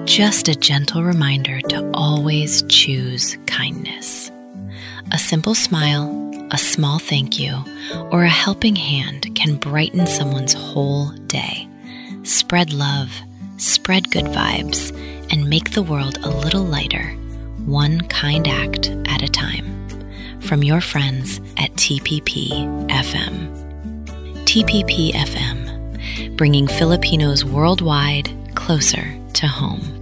just a gentle reminder to always choose kindness. A simple smile, a small thank you, or a helping hand can brighten someone's whole day. Spread love, spread good vibes, and make the world a little lighter, one kind act at a time. From your friends at TPP FM. TPP FM, bringing Filipinos worldwide closer to home.